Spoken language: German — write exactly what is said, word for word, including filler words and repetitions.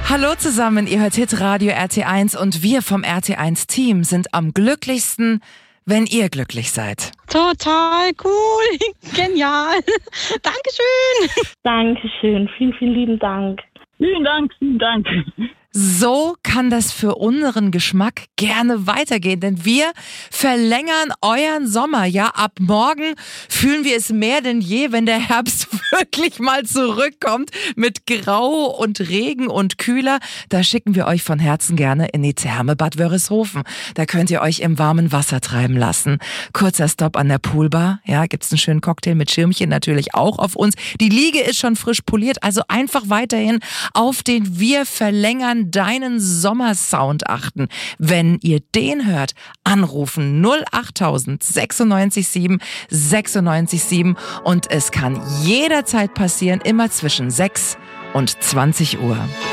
Hallo zusammen, ihr hört Hitradio R T eins und wir vom R T eins Team sind am glücklichsten, wenn ihr glücklich seid. Total cool, genial. Dankeschön. Dankeschön, vielen, vielen lieben Dank. Vielen Dank, vielen Dank. So kann das für unseren Geschmack gerne weitergehen, denn wir verlängern euren Sommer. Ja, ab morgen fühlen wir es mehr denn je, wenn der Herbst wirklich mal zurückkommt mit Grau und Regen und Kühler. Da schicken wir euch von Herzen gerne in die Therme Bad Wörishofen. Da könnt ihr euch im warmen Wasser treiben lassen. Kurzer Stopp an der Poolbar. Ja, gibt's einen schönen Cocktail mit Schirmchen natürlich auch auf uns. Die Liege ist schon frisch poliert, also einfach weiterhin auf den Wir verlängern deinen Sommersound achten. Wenn ihr den hört, anrufen null achttausend sechsundneunzig sieben sechsundneunzig sieben und es kann jederzeit passieren, immer zwischen sechs und zwanzig Uhr.